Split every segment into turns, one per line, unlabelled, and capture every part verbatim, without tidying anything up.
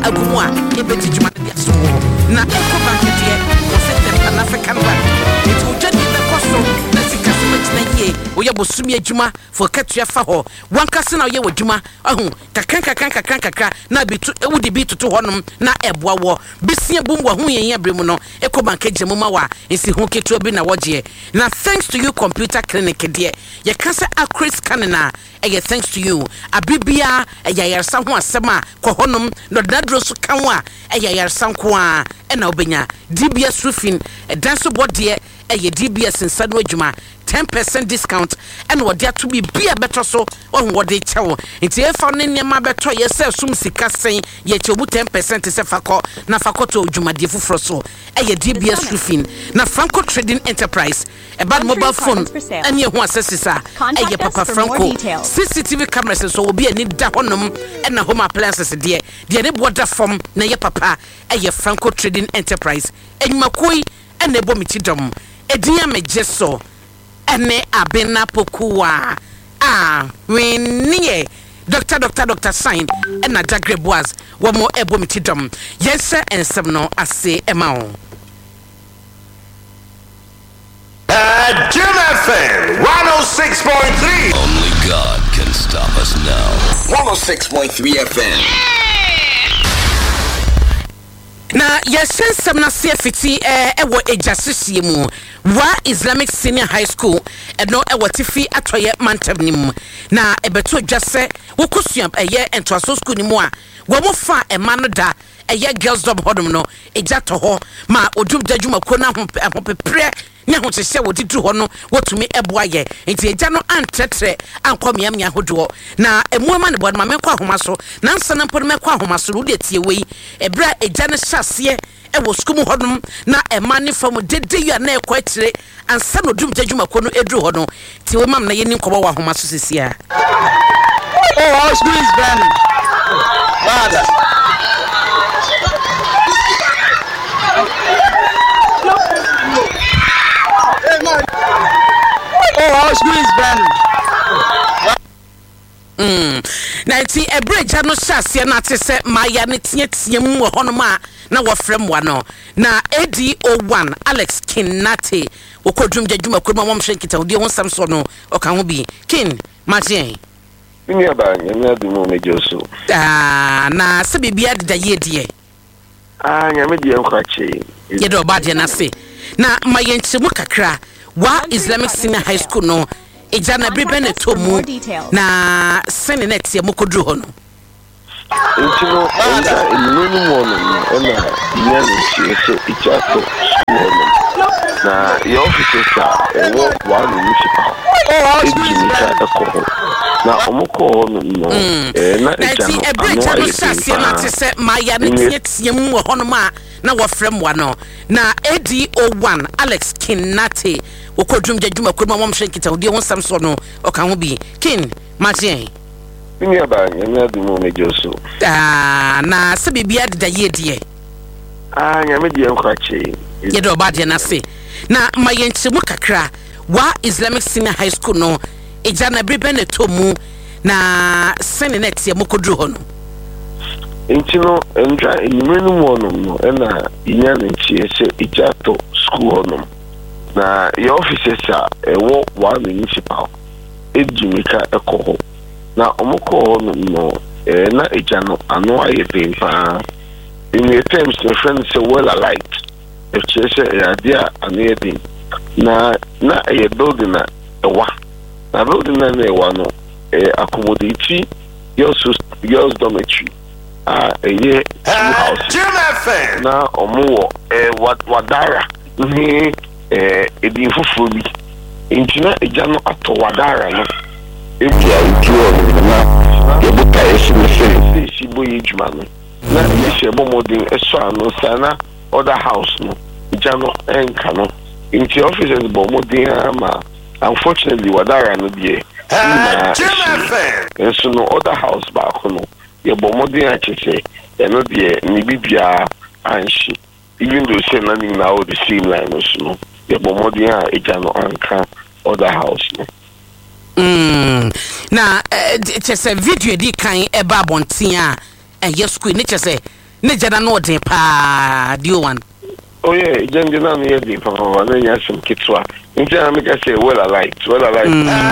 agumu a ebeti djuma de aso na Ecobank de o se Pan African Bank it will just be koso na sika se matina yie wo ye bosumi adwuma for katua fa ho wankase na wo ye wadwuma ahu kakran kakran kakran kakra na bitu wo de bitu to honom na eboa wo besia bumbo hu yen ya bremu no Ecobank agemu ma wa ensi hu ketua bi na woje na thanks to you computer clinic de ye kase accurate scan na eh thanks to you abibia eh yarsa ho asema ko honom no dadro so kanwa eh yarsa nko a e na obenya D B S roofing dance body eh D B S nsano adwuma ten percent discount and what there to be be a better so on what they tell it if on any ma better yourself sum sika sen ye chobu ten percent se fako na fako to adwuma de fufro so eh D B S roofing na Franco Trading Enterprise e bad mobile phone and ye ho asesisa eh papa Franco C C T V cameras so obi ani da honom and na home appliances de de ne border form na ye papa eh Franco Trading Enterprise enmakoi and ebo mitidom ediya mejeso ene abena pokuwa ah wenye doctor doctor doctor sign ena jagre boaz wo mo ebo mitidom yense ensem no ase emao
at Jim F M one oh six point three.
Only God can stop us now.
one oh six point three F M.
Na yesensem na se fiti eh ewo ejasisi mu wa Islamic Senior High School eno ewo tifi atoye mantam nim na ebeto dwase wokosuam eye entoaso school nimu a wo mo fa ema no da eye girls dom hodom no eja to ho ma odum dadwuma ko na ho pepre nya ho chese wo didu ho no wotumi eboa ye enti eja no antretre ankomiam nya hodo na emuama ne bodma me kwa ahoma so na nsana mpo me kwa ahoma so de tie wei ebra eja ne hyase ewo skumu hodom na ema ne fam dede yu na ekwa tire ansa no dum dadwuma ko no edru ho no ti we mam na ye ni nkobo wa ahoma so sesia.
Oh, our school is burning. Father. Oh, our school is burning.
Mm. Na ti ebreja no hyase na te se maya ne tie tie mu ho no ma na wo frem wa no na A D O one Alex Kinate wo kodum jadwuma ko ma mom hwenkita odi ho sam so no o kan ho bi kin magien
Mimi abanye na du mo mejoso.
Ah na se bibia de ye de.
Ah nya me de nkwache.
Ye do ba de na se. Na mayenchemu kakra wa Islamic Senior High School no ejana brebe ne tomu na sene net ye mokodru ho no.
Intino enda inunu mo no ena nya ni so ichato school no. Na your officers are wo one municipal.
Oh, our school is burning.
Na omoko no eh na
ejano ebreja no sase na te se maya ne tie mu ho no ma na wo frem wa no na A D O one Alex Kinate wo kodum jadwuma ko ma mom hwenkita odi ho sam so no o kan ho bi kin magien
Mimi abanye na du mo mejoso.
Ah na se bibia de ye de.
Ah nya me de nkwache.
Ye do ba de na se na mayenchemu kakra wa Islamic Senior High School no ejana brebe ne tomu na sene net ye mokodru ho no.
Intino enja inunu mo no ena inya ne chie se ichato school no. Na your officers are ewo one municipal ejimika ekoho na omoko no eh na ejano ano aye pempa in the terms the friends say well alike if chese idea anedi na na a building na ewa na building na ewa no eh accommodate girls girls dormitory ah eh house na omo eh wadara ni eh edin fufu bi intina ejano ato wadara no ebi a utuo na yebuka esimese sibo yejuma no na yeshe bomodin eso ano sana other house no ejano enka no inti offices bomodin ama unfortunately wadara no die na eso no other house ba kono ye bomodin achese e no die ni bibia anshi even though say nothing now the same line no ye bomodin a ejano anka other house no.
Mm. Na uh, chese video di kan eba bontia e uh, yes school ni chese ne jana no de pa dio one.
Oh yeah, jende na no yedi pa pa na nya sem kitwa. Nti na make say well alike, well alike.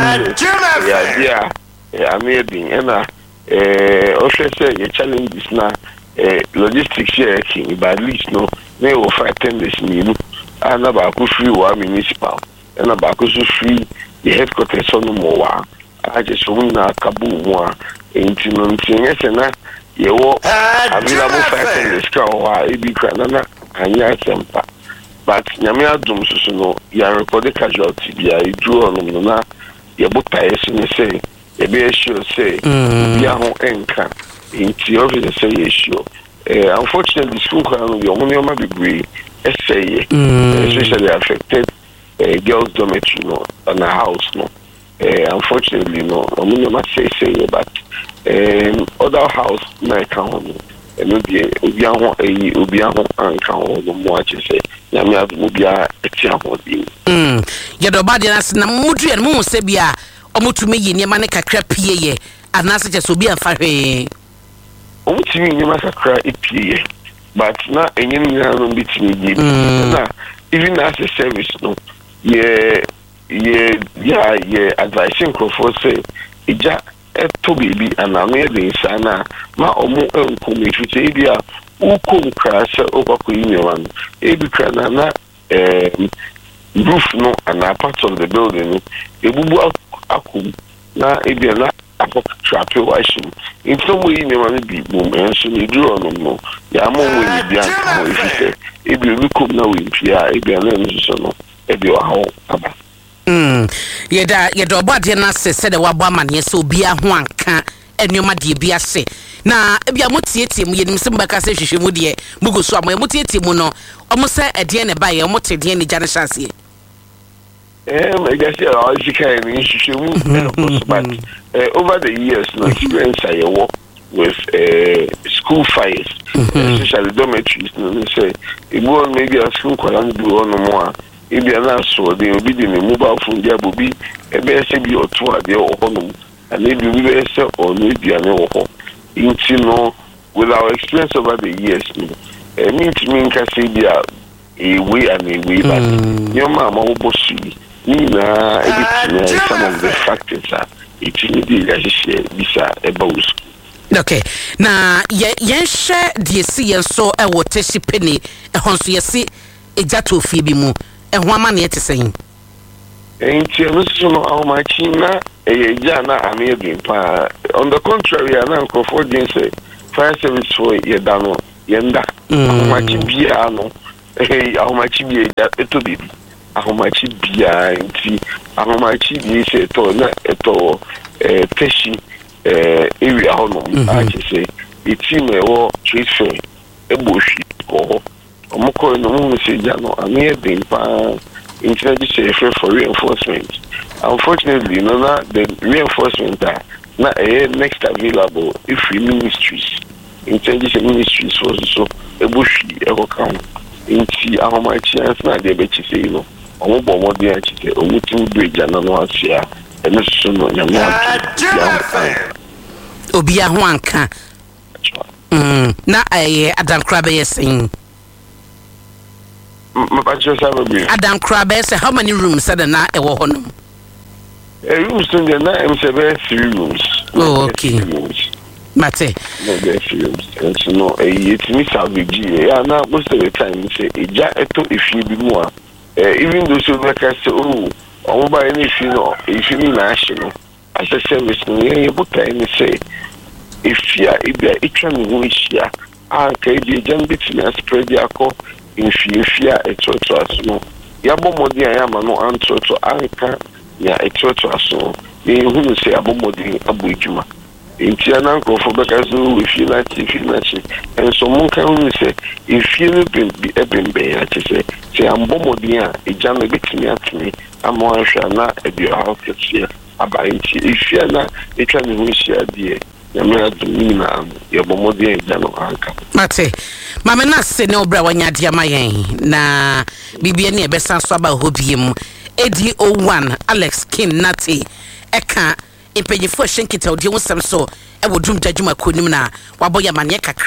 Yeah, yeah. Yeah, me bin na eh o say say challenges na eh logistics here king by at least no me o five ten days ni no. Ana ba ku free wa municipal. Ana ba ku free the headquarters on mo wa. I just want na kabu mo a nti no nti nyese na ye wo available five ten days ka wa e bi kra na na anya sempa. But nyame adum so no ya record casualty bia e duro no na ye botae so ne say e be sure say bia ho enka nti officer say ye sure. Eh unfortunately school kan yo mo ma bebre essay especially affected uh, girls dormitory no on a house no. Uh, unfortunately no I'm not say say but um other house na kan ho and no dey obi ahon eyi obi ahon ankan ho no mo ache say na me adu obi a eti ahon dey
mm ye do ba dey na mudu e mo se bia omutumi yi niam ne kakra pie ye anase che so bi anfa hwe
omutumi yi niam kakra epie but na enye ni na no bitimi dey na even as a service no ye ye ya ye advising for say ija eto baby anano ye dey sana ma omo enko me fiti bia uko krasa okoko yimewan e bi krana na eh roof no and a part of the building ebubu akum na e bi na apok trap washing in some way yimewan bi boom enso me duro no no ya mo we bi an mo fiti e bi uko na we pia e bi na nso no e bi wa ho aba.
Mm. Yeda yeda obade na se se de wabo amane se obi a ho anka enoma de bia se na bia motietie mu yenim se mbaka se hwehwemu de mugoso am motietie mu no omo se ede ne baye omo te de ne jane chance
eh I guess yeah all you can hwehwemu but uh, over the years no experience I work with uh, school fires especially dormitories no say e go maybe a school kwala no bi ono mo a ebi na so de obi di ne mobile phone dia bobi ebe ese bi oto ade ohonum and ebi bi ese onu bia ne wo inti no with our experience over the years no e mean to me nka say bia e way and a way but your mama wo bosu ni na ebi some of the factors are it need to share bisa about
okay na ye yen share the see yen so e wo teshi penny e honso ye si ejato fie bi mu e ho ama na yete sen
enti no no awmachi na e ja na amedin pa on the contrary na nkofo din say fire service for ye da no ye nda awmachi bia no eh awmachi bia ja eto bibi awmachi bia enti awmachi bi se to na eto eh teshi eh area hono a che say iti me wo trade fair e bo hwi ko omoko no mu se ja no amedin pa intelligence for reinforcement. Unfortunately, no, na the reinforcement are not a next available if we ministries. Intelligence ministries was so a bushy ever come into our my chance na de be say no. Omo bo mo de achite omutim bridge na no asia and so no nyama
obi a ho anka. Mm na eh Adam Krabe yesin Adam Krabe say how many rooms said na e wo honum
eh rooms in the na am say three rooms.
Oh okay mate
no there three rooms and so no eh it me salvage yeah na most of the time say eja eto efie bi mu a eh even though so like say oh omo ba any fee no efie mi na ahye no as a service no ye buta any say efie e bia etwa me ho ehia a ka e je jambit na spread yakọ infia etoto aso ya bomodi ya ma no antoto anka ya etoto aso ye hunu se abomodi abu ejuma entia na nkofo beka so ifie na chi ifie na chi enso mun kan hunu se ifie no bi ebembe ya chi se se ambomodi a eja no betimi atimi amo ahwa na ebi ha ketse aba entia ifie na etwa ne ho hia die yamra dumina ya bomodi eja no anka
mate mama na se ne obra wanya dia mayen na bibia ne ebesa so aba hobiem edi o one Alex King Nati eka impejifo shenkita odi wonsam so e wodum dadwuma konim na waboya mane kakra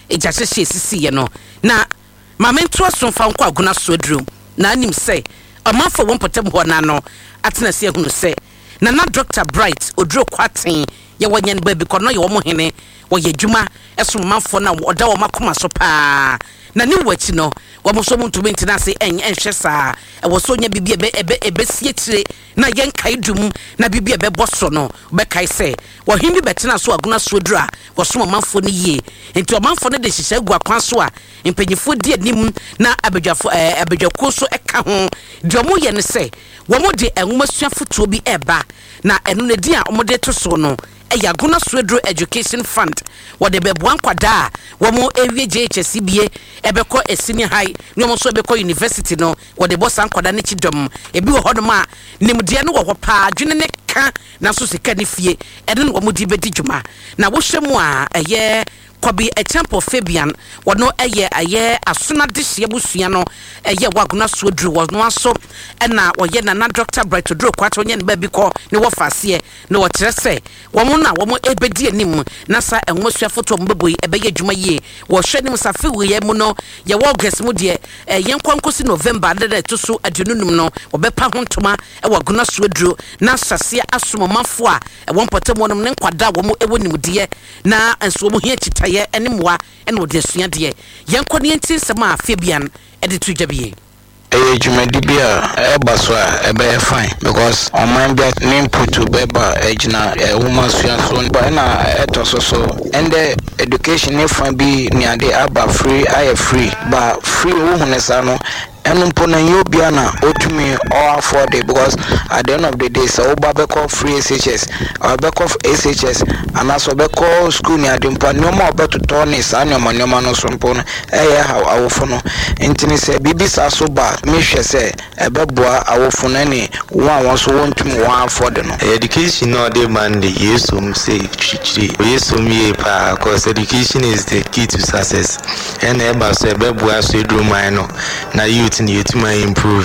eja hye sisi ye no na mamento asomfa nko aguna so adrum na anim say amanfo won potem ho na no atena se ehunu say na na Doctor Bright odro kwaten ye wonye no baby kono ye wo mo hene wo ye dwuma eso manfo na oda wo makoma so pa na ni wachi no wo mo so mo ntumi ntina se en enhwe saa e wo so nya bibia ebe ebe ebe sie kire na yen kai dum na bibia be boso no be kai se wo himbi betena so aguna so dura wo so manfo ne yie enti o manfo ne de hihye gu akwan so a impanyifo die nim na abedwafo abedwako so eka ho de mo ye ne se wo mo de enwuma suafoto bi eba na enu ne di a mo de to so no eya guna swedro education fund wode beboan kwada wo mo ewie J H S B A ebekọ esini high no mo so ebekọ university no wode bosan kwada ne chidom ebi wo hodom a nimde no wo pa adwene ne ka na so sika ne fie ene no mo di bedi dwuma na wo hwemu a eye Kwabi a temple Fabian, what no a year a year as soon as this year busiano, a year waguna swedru was no so, and now or yet na Doctor Bright to draw quite on yen baby call, no what fast ye, no what I say, Wamona, one more ebedi nim, Nasa and most your photo mbui, a beggar juma ye, was shedding Safi, ye muno, ye walk guess mudie, a young concourse in November, that to so a junum no, or bepa hontoma, a waguna swedru, Nasa sia asuma mafua, a one potem one of them quadra, one more ewen dear, na and so here to ye enimwa eno de sua de yankoni enti sema Fabian editu jabie
eh jumadi bia e baso a e be fine because on mind bia input to beba ejina e woman sua so ba na etoso so and the education if be near the aba free I free but free wo hunesa no and pona yobia na otumi or afford it because at the end of the day so babeko free S H S or back of S H S and also beko school near the mpa no more about to turn is an your no man so mpon eh how our phone intini say bibi sa so ba me hwe say e beboa our phone any one won so want to one afford no
education no dey man dey yesum say chichi yesum ye pa cause education is the key to success and e ba so e beboa so do man no na you you to my improve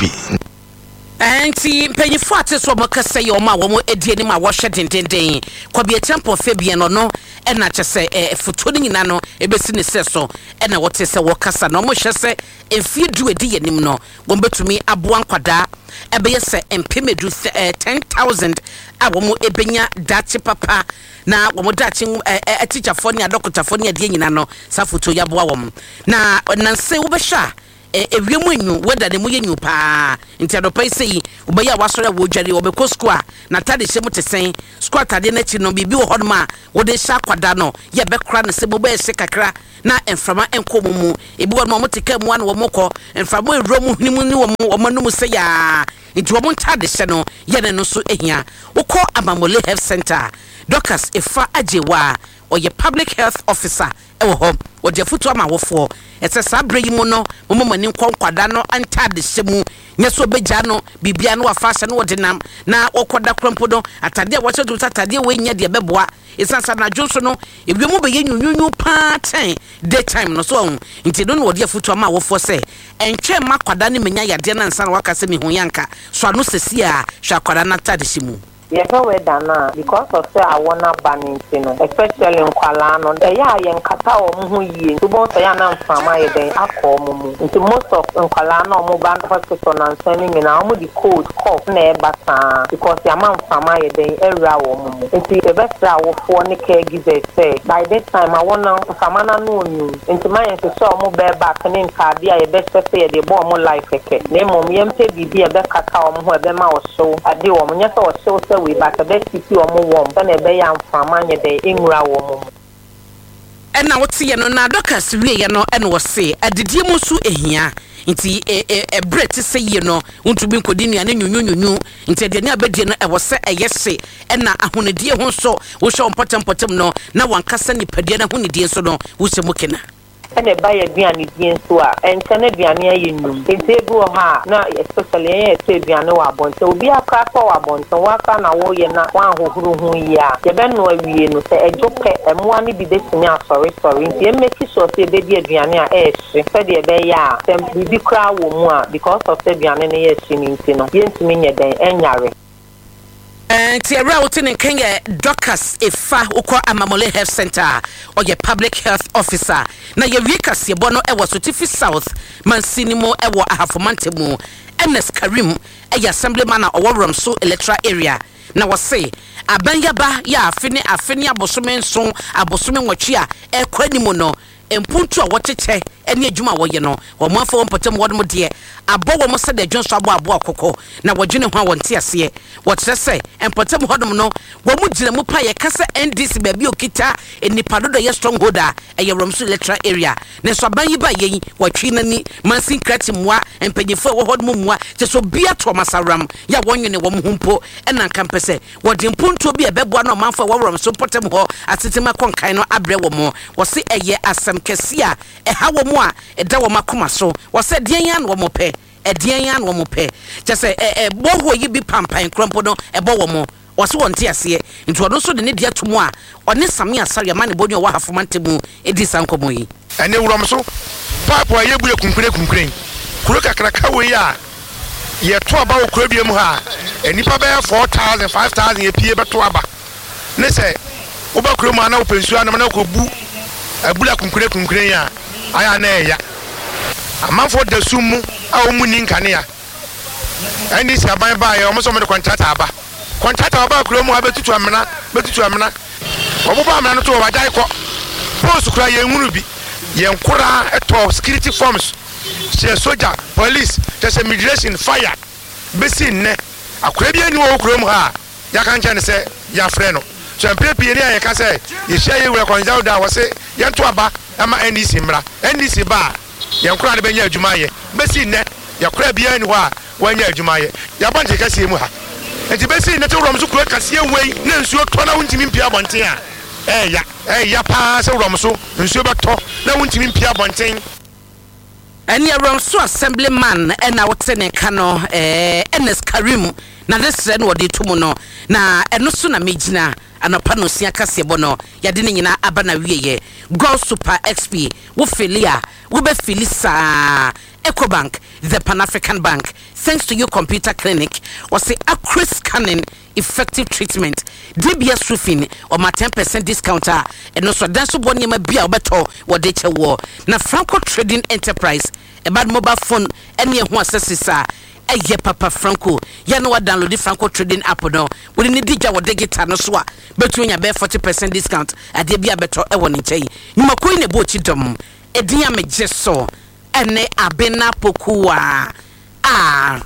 anti mpanyifo ate so makasa ye oma wo edie ni ma wo hwe dendenden Kwabi a temple Fabian no no e na kyese e foto ni nyina no ebesi ne se so e na wote se wo kasa no mo hwe se emfie du edi yenim no wo betumi aboa nkwada ebe ye se empemedu ten thousand a wo mo ebenya dachi papa na wo mo dachi e teacher fo ni adokota fo ni ade nyina no sa foto ya boa wo na nanse wo be hwa ewiemu enyu weda ne mu yenyu pa nti adopai sei obeya wasore wo dware obekọ school na tade hye mu tesen school tade na chi no bibi wo hodom a wo de sha kwada no ye bekra ne se bo be hye kakra na enframa enko mu ebi wo no mo teka mu an wo mokọ enframa ewro mu hnimu ni wo mo mo no mu se ya nti wo mo tade hye no ye ne no so ehia wo kọ Amamole Health Center Doctors Efa Ajewa or your public health officer ewo home wo de futu ama wo fo etse sabre yi mu no mo mani nkonkwada no anta de hyemu nyeso beja no bibia no afasha no wodinam na okoda krompo no atade wo chedu atade we nya de beboa esansa na jonso no ewiemu be yenyunyu pa ten daytime no so nti no wo de futu ama wo fo se enche makwada ne menya yade na nsa na wakase mi ho yanka so anu sesi a hwa kwada na tade hyemu.
Yes, we done because of say I wanna ban it, especially in Kuala. The ya yen kata o mu yi. To both say na mfama ye den akọ mu. Into most of in Kuala no mo ban hospital na sending me na mo the code cough na e bata because ya man mfama ye den area wo mu. Into the best wo for ne caregiver say by this time I wanna mfama na no nyu. Into my say so mo be back ne nka dia ye best say the boy mo life eke. Ne mo yem pe bibi e be kata o mo ho e be ma o show. Ade o mo nya so o show we back a best city or more warm than a bay and famanya day in Raw.
And now what's no na Doctors we no and was say a didimusu ehia nti a bread to say you know want to be codini and you knew you into the near bed I was say a yes say and now I want to dear one so we shall important potom no now one cousin pediana who dear so no who's a mokina.
And a buy a bian again so and can it be a near you know in table ha now especially a biano abon so be a crack or abon so work on a warrior not one who ya the ben no we no say a joke and one be this now sorry sorry you make it so say baby a biania eh said the bay ya then we be crowd more because of the bian yes she means you know yes mean ya then and yare
And Tierra Wooten and Kenya Doctors Efa Uko Amamole Health Center or your public health officer. Now your Vikas Yabono Ewa Sotifi South, Mansinimo Ewa Ahafomantemo, Ernest Karim, a assemblyman or Warram So Electra area. Now was say, Abanya ba ya afini afini abosumen son abosumen wachia e kwenimono. Empuntu a wacheche ene adwuma wo ye no wo manfo mpotem wodmo de abo wo mo se de dwonso abo abo akoko na wodwene ho wonte ase wo trese empotem hodom no wo mu gire mu pa ye kasa N D C baabi okita enipa dodo ye strongholder e ye romsu electoral area ne so ban yi ba ye watwi nani mansin krati moa empanyefo wo hodmo moa je so bia to masaram ya wonwene wo mhumpo e na kampese wo de mpuntu bi e beboa no manfo wo romsu potem ho atetema konkan no abre wo mo wo se eye asem kesia e ha wo mo a e da wo makoma so wo se dean yan wo mo pe e dean yan wo mo pe je se e e bo ho yi bi pampan krompo no e bo wo mo wo se wonte ase nti wo no so de ne dia tomo a one same asare ma ne bonyo wa hafomantemu e di sankomo yi
ene wurom so papa ye bure kunkure kunkure kuro kakraka we ya ye to aba wo kuro biem ha enipa be four thousand five thousand ye pie beto aba ne se wo ba kuro ma na wo pensu ana na ko bu abula kunkure kunkure ya aya na ya amanfo da sumu a o muni nkane ya ani si aban ba ya o mo so mo de contract aba contract aba kuro mu abetutu amena betutu amena obo ba amena no to wa dai ko post kura ye nwuru bi ye nkura eto security forms se soldier police se immigration fire besi ne akura bi ani wo kuro mu ha ya kan chane se ya frɛ no so empepe ni aye ka say ye share ye we konjaw da wo se ye nto aba ama N D C mra N D C ba ye nkura de benya adwuma ye besi ne ye kura bia ni ho a wanya adwuma ye ya banje ka sie mu ha enti besi ne te rom so kura ka sie wei na nsuo to na wontimi mpia bonten a eh ya eh ya pa se rom so nsuo beto na wontimi mpia bonten
ani rom so assemblyman na wote ne ka no eh Ernest Karim na this no de to mu no na eno so na megina anopa no sia kase bono yade ne nyina aba na wieye Go Super X P wo filia wo be filisa EcoBank the Pan African Bank thanks to your computer clinic or say accurate scanning effective treatment D B S roofing or my ten percent discount and also dance boni ma bia obeto wo de che wo na Franco Trading Enterprise e bad mobile phone ene ho asesisa eye papa Franco ya no download the Franco Trading app no we need dija wo digital no so a betu nya be forty percent discount ade bia beto e wo ne nchei nyuma koi ne bo chi dom edin ya meje so ene abena pokuwa ah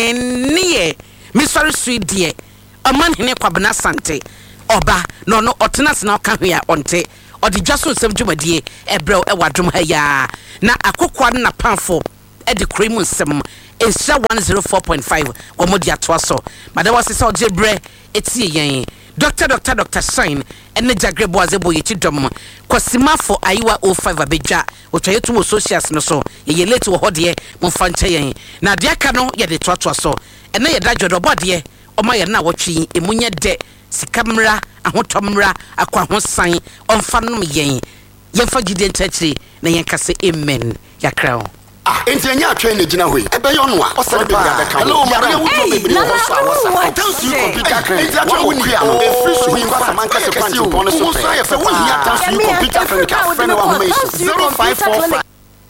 wenie mi sorry sweet dear aman hene kwabena sante oba no no otenas na ka hwe a onte odi dwaso nsem dwumadie ebrel e wadom ha ya na akokwa na panfo e de cream nsem Esha one oh four point five wamodi atwaso madawa se so jebre etie yen doctor doctor doctor sign ene jagrebo azebo yechi dom kwasima for aiwa oh five abedja otwayetu wo socials no so ye late wo hode mo fanche yen na de aka no ye de twatwaso ene ye dajodo bode oma ye na wotwi emunye de sikamra ahotomra akwa ho san onfa no yen yemfa gide ntachiri na yen kase amen yakra
Ah, enti anya atwe na gina hoi. Ebe yo no a, osere be bia beka. Hello, ma na wuto be bia wo so awosa. Thanks you computer clinic. Enti atwe wo ni no. E free so yin kwasa man kase kwanti bono so. So ya fe wo hia thanks you computer clinic. Friend wa ho me zero five four five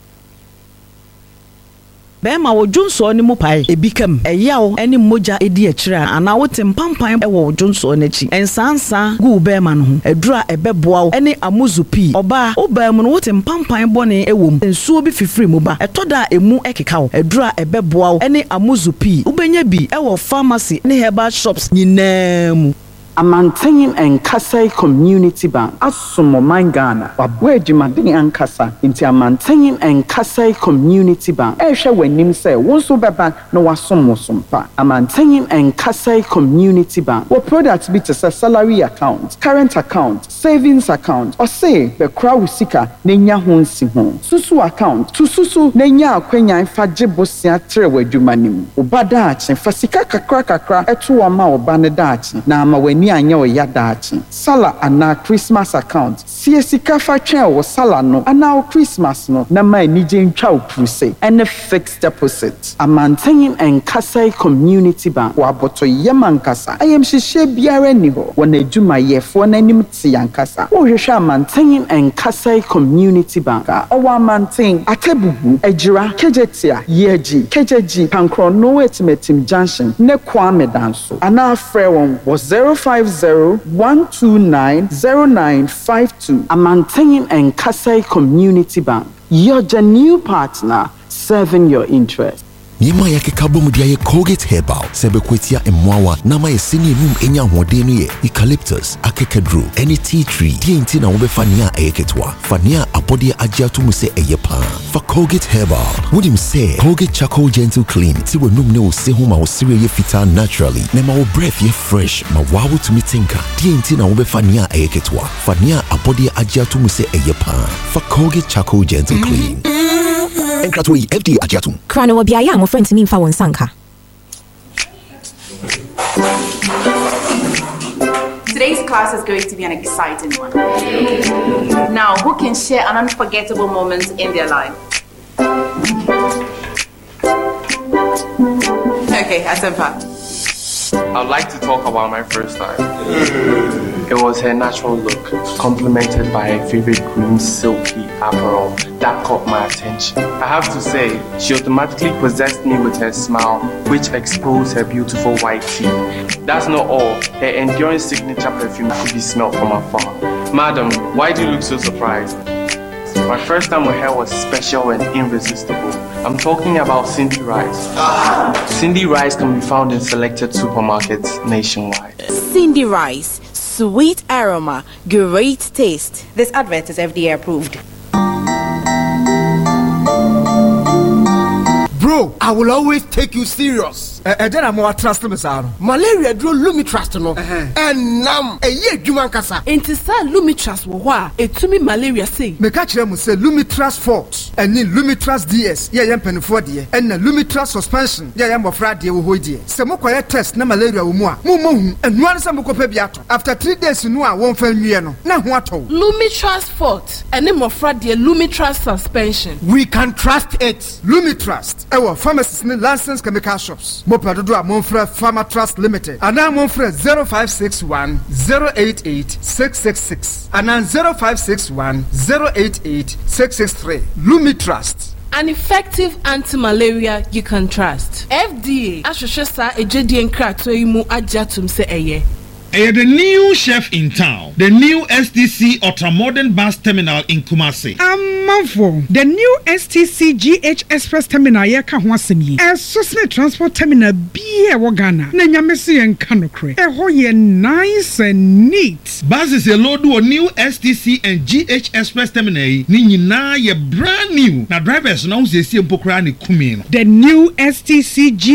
Bema wo junso ni mu pai ebikam eyawo eni moja edi akira ana wote mpampan e wo junso n'achi ensansa gu bema no ho adura ebeboa wo eni amuzupi oba obam no wote mpampan bone ewom ensuo bi fifiri mu ba etoda emu ekeka wo adura ebeboa wo eni amuzupi ubenya bi e wo pharmacy ne herbal shops nyinam
Amantenyin and Kasai Community Bank Asumo Mangana Wabwe Jumadini and Kasa Inti Amantenyin and Kasai Community Bank Esha wenim say wonso beba no wasomo sompa Amantenyin and Kasai Community Bank What products be to say salary account current account savings account or say the crowd sika nenya honsi ho susu account to susu nenya akwenya fa jebosia trewe jumanim obada achi fasika kakra kakra eto wa ma obane dachi na ama weni w'ani anya o ya daachi sala ana Christmas account sie sika fa twen o sala no ana o Christmas no na ma ni je ntwa o pruse and fixed deposit amanten and Kasai Community Bank wa boto yemankasa ayem hihye biara ni ho wona adwuma yefo na nim ti yankasa wo hwehwe amanten and Kasai Community Bank o wa amanten atebubu ejira kejetia yeji kejeji pankro no etimetim junction ne kwame danso ana afre won was zero five zero one two nine zero nine five two amanten and Kasai Community Bank, you're the new partner serving your interest.
Nima yake kabo mudia ye Colgate Herbal sebe kwetia emwawa nama ye sini num enya hodenu ye eucalyptus akekedru any tea tree die nti na wobe fania ayeketwa fania abode agya to mu se eyepa for Colgate Herbal wodim say Colgate Charcoal Gentle Clean ti we num ne wo se ho ma wo sire ye fita naturally na ma wo breath ye fresh ma wawo to mitinka die nti na wobe fania ayeketwa fania abode agya to mu se eyepa for Colgate Charcoal Gentle Clean. Enkratoi F D Ajatum.
Krano wabiaya mo friends mi mfa wonsanka.
Today's class is going to be an exciting one. Now, who can share an unforgettable moment in their life? Okay, Asempa.
I'd like to talk about my first time. It was her natural look, complemented by her favorite green silky apparel that caught my attention. I have to say, she automatically possessed me with her smile, which exposed her beautiful white teeth. That's not all. Her enduring signature perfume could be smelled from afar. Madam, why do you look so surprised? My first time with her was special and irresistible. I'm talking about Cindy Rice. Cindy Rice can be found in selected supermarkets nationwide.
Cindy Rice, sweet aroma, great taste. This advert is F D A approved.
Bro, I will always take you serious. And then I'm more trust me, sir. Malaria drew Lumitrust no. And nam a ye human kasa.
Enti sa Lumitrust wo wa etumi malaria say.
Me catch them say Lumitrust Forte and ni Lumitrust D S. Yeah, yam penfo de. And na Lumitrust suspension. Yeah, yam ofra de wo ho de. Se mo koye test na malaria wo mu a. Mo mo hu. And no answer mo ko pa bi ato. After three days no a won fa nwie no. Na ho ato.
Lumitrust Forte and ni mofra de Lumitrust suspension.
We can trust it. Lumitrust. Our pharmacists ni licensed chemical shops. Mopadodo a Monfre Pharma Trust Limited. Ana Monfre zero five six one zero eight eight six six six. Ana zero five six one zero eight eight six six three. Lumitrust.
An effective anti-malaria you can trust. F D A Ashosha Ejedi Enkrato Imu Ajatum se eye.
Uh, the new chef in town, the new S T C Ultra-Modern Bus Terminal in Kumasi.
Amanfo, the new S T C G H Express Terminal yeka ho asem yi. Esosne transport terminal biye wo Ghana. Na nyamese yen kanokre. Eho ye nice and neat.
Buses a load wo new S T C and G H Express Terminal yi ni nyina ye brand new. Na drivers na unse sie mpokra ne kumi no.
The new S T C G